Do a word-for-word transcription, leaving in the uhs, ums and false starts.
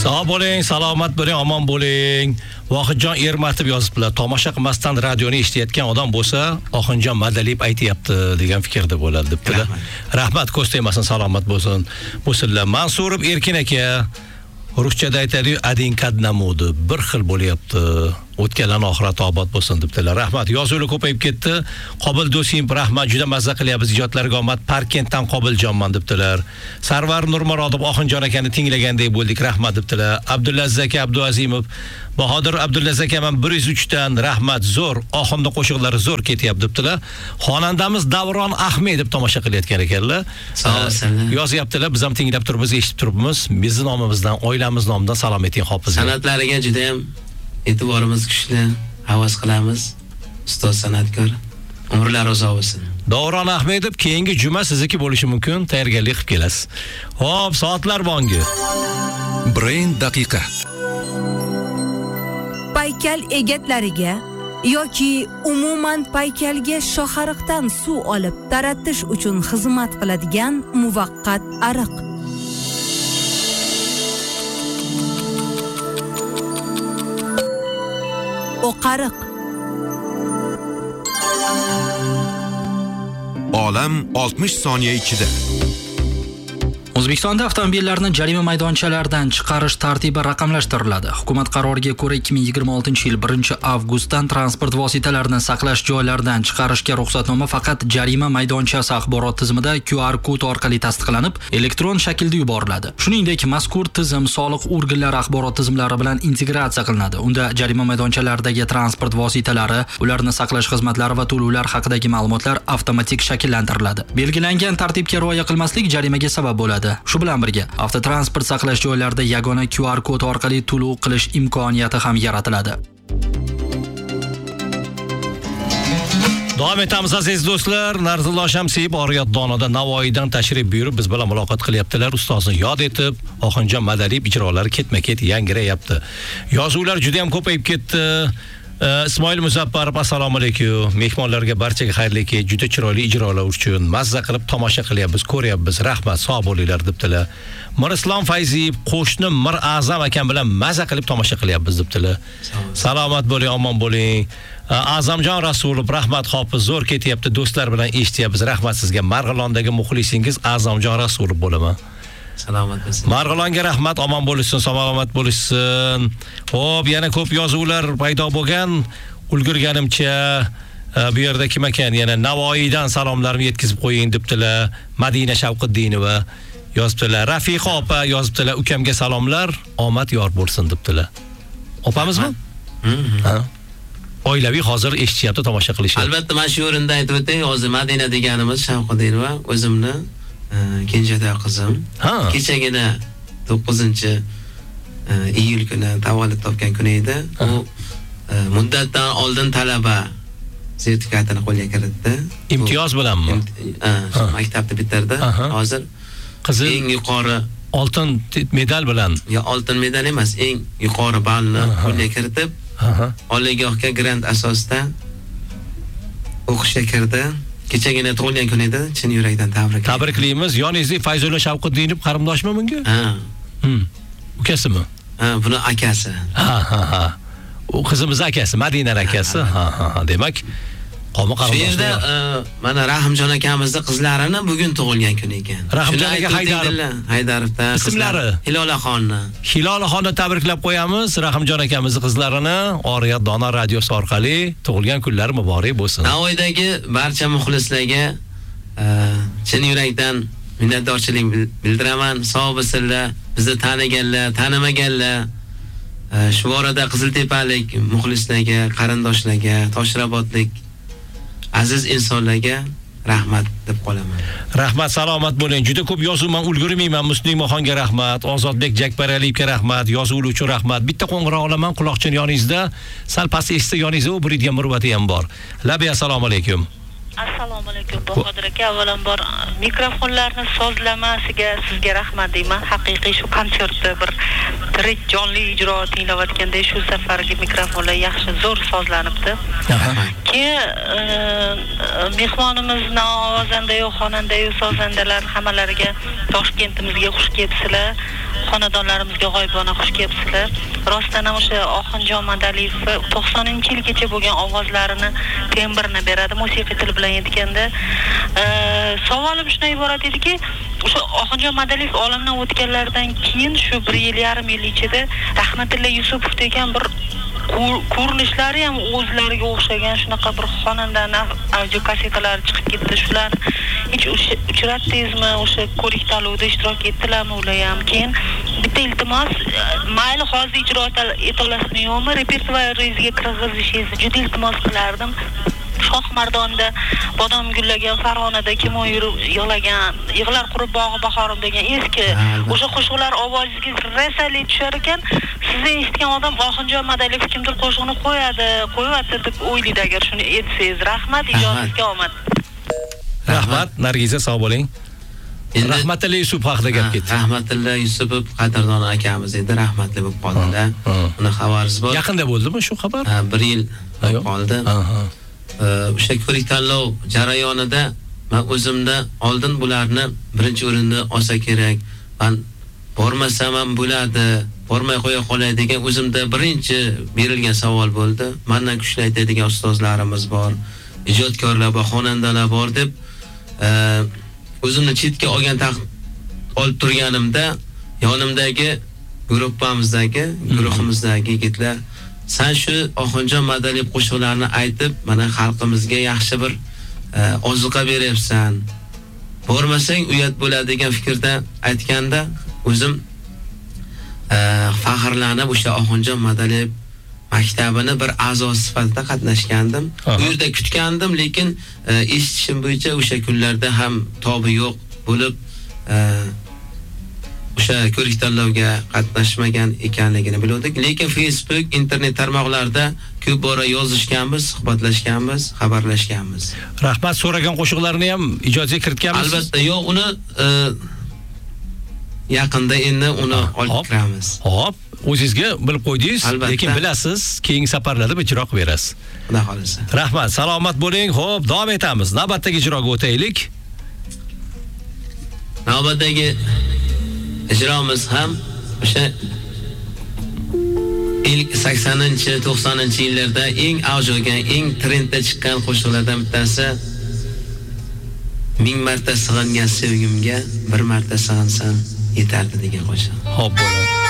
Sog' bo'ling, salomat bo'ling, omon bo'ling. Vohidjon Ermatov yozibdilar. Tomosha qilmasdan radioni eshitayotgan odam bo'lsa, Oxinjon Madaliyev aytayapti degan fikrda bo'ladi debdilar. Rahmat, ko'z tegmasin, salomat bo'lsin. Bo'lsinlar. Mansurov Erkin aka ruschada aytadi, adin kadnamudi, bir xil bo'lyapti. O'tganlar oxirati obod bo'lsin debdilar. Rahmat. Yozuvlar ko'payib ketdi. Qobil Do'sim, rahmat, juda mazza qilyapsiz. Ijodlarga omad. Parkentdan Qobiljonman debdilar. Sarvar Nurmurodov Oxinjon akani tinglagandek bo'ldik. Rahmat debdilar. Abdullaziz aka Abduazimov, Bahodir Abdullaziz aka men bir yuz uch dan rahmat, zo'r. Oxinda qo'shiqlari zo'r ketyapti debdilar. Xonandamiz Davron Ahmedov tomosha qilayotgan ekanlar. Yozyaptilar. Biz ham tinglab turibmiz, eshitib turibmiz. Bizning nomimizdan, oilamiz nomidan salom eting xo'p. Sanatlariga juda ham e'tiborimiz kuchli, havas qilamiz. Ustoz san'atkor, umrlar uzoq bo'lsin. Davron Ahmedov keyingi juma sizniki bo'lishi mumkin, tayyorgarlik qilib kelasiz. Xo'p, soatlar bongi. Brain daqiqa. Paykal egatlariga yoki umuman paykalga shohariqdan suv olib taratish uchun xizmat qiladigan muvaqqat ariq. O'qariq. Olam oltmish soniya ichida. O'zbekistonda avtomobillarni jarima maydonchalaridan chiqarish tartibi raqamlashtiriladi. Hukumat qaroriga ko'ra ikki ming yigirma oltinchi yil birinchi avgustdan transport vositalarini saqlash joylaridan chiqarishga ruxsatnoma faqat jarima maydonchasi axborot tizimida Q R kod orqali tasdiqlanib, elektron shaklda yuboriladi. Shuningdek, mazkur tizim soliq organlari axborot tizimlari bilan integratsiya qilinadi. Unda jarima maydonchalaridagi transport vositalari, ularni saqlash xizmatlari va to'lovlar haqidagi ma'lumotlar avtomatik shakllantiriladi. Belgilangan tartibga rioya qilmaslik jarimaga sabab bo'ladi. Shu bilan birga, avtotransport saqlash joylarida yagona Q R kod orqali to'lov qilish imkoniyati ham yaratiladi. Davom etamiz aziz do'stlar. Narzullo Shamsiyev Oriyat Donoda Navoiydan tashrif buyurib biz bilan muloqot qilyaptilar. Ustozni yod etib, Oxinjon Madaliyev ijrolari ketma-ket yangirayapti. Yozuvlar juda ham ko'payib ketdi. Ismoil Muzaffarov, assalomu alaykum. Mehmonlarga barchaga xayrli kech, juda chiroyli ijrolar uchun mazza qilib tomosha qilyapmiz, ko'ryapmiz. Rahmat, sog' bo'linglar debdilar. Mirislom Fayziyev qo'shni Mir Azam akam bilan mazza qilib tomosha qilyapmiz debdilar. Salomat bo'ling, omon bo'ling. Azamjon Rasulov, rahmat, hofiz, zo'r ketyapti, do'stlar bilan eshityapmiz. Rahmat sizga. Marg'ilondagi muxlisingiz Azamjon Rasulov bo'laman. Salomat bo'lsin. Marg'ilonga rahmat, omon bo'lishsin, salomat bo'lishsin. Xo'p, yana ko'p yozuvlar paydo bo'lgan. Ulgurganimcha bu yerda kim ekan? Yana Navoiydan salomlarimni yetkazib qo'ying debdilar. Madina Shavqiddinova yozibdilar. Rafiqa opa yozibdilar. Ukamga salomlar, omad yor bo'lsin debdilar. Opamizmi? Ha. Oilaviy hozir eshityapti, tomosha qilishyapti. Albatta, mana shu o'rinda aytib o'tay, hozir Madina deganimiz Shavqiddinova o'zimni kenjada qizim. Kechagina to'qqizinchi iyul kuni tavallud topgan kuni edi. U muddatdan oldin talaba sertifikatini qo'lga kiritdi. Imtiyoz bilanmi? Ha, maktabda bitirdi. Hozir qizi eng yuqori oltin medal bilan. Ya oltin medal emas, eng yuqori ballni qo'lga kiritib, oliygohga grant asosida o'qishga kirdi. Kechagina tug'ilgan kun edi, chin yurakdan tabrik. Tabriklaymiz. Yoningizda Fayzulla Shavqiddinov qarindoshmi bunga? Ha. Hm. Ukasimi? Ha, buni akasi. Ha, ha, ha. U qizimiz akasi, Madina akasi. Ha, ha, ha. Demak, qo'mi qarindosh. Shu yerda mana Rahimjon akamizning qizlarini bugun tug'ilgan kun ekan. Rahimjon aka Haydarov. Haydarovdan ismlari Hilolaxonni. Hilolaxonni tabriklab qo'yamiz. Rahimjon akamizning qizlarini Oriyat Dono radiosi orqali tug'ilgan kunlari muborak bo'lsin. Navoiydagi barcha muxlislarga chin yurakdan minnatdorchilik bildiraman. Sog' bo'lsinlar, bizni taniganlar, tanimaganlar. Shu orada Qiziltepalik muxlislarga, qarindoshlarga, Toshrabodlik aziz insonlarga rahmat deb qolaman. Rahmat, salomat bo'ling. Juda ko'p yozuvman, ulgurmayman. Muslimaxonga rahmat, Ozodbek Jakbaraliyevga rahmat, yozuvlar uchun rahmat. Bitta qo'ng'iroq olaman, quloqchin yoningizda. Sal past eshitsa yoningizda u biridgan murvati ham bor. Labi, assalomu alaykum. Assalomu alaykum Bahodir aka. Avvalambor mikrofonlarni sozlamasiga sizga rahmat deyman. Haqiqiy shu konsertda bir tirik jonli ijro tinglayotganda shu safargi mikrofonlar yaxshi zo'r sozlanibdi. Keyin mehmonimizni ovozandayu xonandayu sozandalar hammalariga Toshkentimizga xush kelibsizlar. xonadonlarimizga g'oyibona xush kelibsizlar. Rostdan ham o'sha Oxunjon Madaliyev to'qsoninchi yilgacha bo'lgan ovozlarini, tembrni beradi musiqiy til bilan aytganda. Savolim shunday iborat ediki, o'sha Oxunjon Madaliyev olamdan o'tganlaridan keyin shu bir yil yarim yil ichida Rahmatilla Yusupov degan bir ko'rinishlari ham o'zlariga o'xshagan shunaqa bir xonandani audio kasetalari chiqib ketdi. Shularni hech uchratdingizmi? O'sha ko'rik tanlovida ishtirok etdilarmi ular ham? Keyin bitta iltimos, mayli hozir ijro eta olasizmi yo'qmi, repertuaringizga kirgizishingizni juda iltimos qilardim. Shohmardonda bodom gullagan, Farg'onada kimon yurib yig'lagan, yig'lar qurib bog'i bahorim degan eski o'sha qo'shiqlar ovozingizga rasali tushar ekan, sizni eshitgan odam Oxunjon Madaliyev kimdir qo'shiqni qo'yadi, qo'yadi deb o'ylaydi agar shuni aytsangiz. Rahmat, ijodingizga omad. Rahmat, Nargiza sog' bo'ling. Rahmatilla Yusupov haqida gap ketdi. Rahmatilla Yusupov qadrdon akamiz edi, rahmatli bo'lib qoldilar. Uni xabaringiz bor. Yaqinda bo'ldimi shu xabar? Ha, bir yil qoldi. O'sha ko'rik tanlov jarayonida men o'zimda oldin bularni birinchi o'rinni olsa kerak, men bormasam ham bo'ladi, bormay qo'ya qolay degan o'zimda birinchi berilgan savol bo'ldi. Mendan kuchli aytadigan ustozlarimiz bor, ijodkorlar bor, xonandalar bor deb o'zimni chetga olgan taqt olib turganimda yonimdagi guruhimizdagi, guruhimizdagi yigitlar sen shu Oxunjon Madaliyev qo'shiqlarini aytib, mana xalqimizga yaxshi bir ozuqa beryapsan. Bormasang uyat bo'ladi degan fikrda aytganda o'zim faxrlanib o'sha Oxunjon Madaliyev maktabini bir a'zo sifatida qatnashgandim. Bu yerda kutgandim, lekin eshitishim bo'yicha o'sha kunlarda ham tobi yo'q bo'lib o'sha ko'rik tanlovga qatnashmagan ekanligini bildik. Lekin Facebook, internet tarmoqlarida ko'p bora yozishganmiz, suhbatlashganmiz, xabarlashganmiz. Rahmat, so'ragan qo'shiqlarni ham ijodga kiritganmiz. Albatta, yo'q, uni yaqinda endi uni olib kiramiz. Xo'p, o'zingizga bilib qo'ydingiz, lekin bilasiz, keyingi safarlarda ijro qilib berasiz. Xudo xolisa. Rahmat, salomat bo'ling. Xo'p, davom etamiz. Navbatdagi ijroga o'taylik. Navbatdagi ijromiz ham o'sha ilk saksoninchi to'qsoninchi yillarda eng avjga, eng trendda chiqqan qo'shiqlardan bittasi ming marta sig'ingan sevgimga bir marta sig'insan yetardi degan qo'shiq. Xo'p, bo'ladi.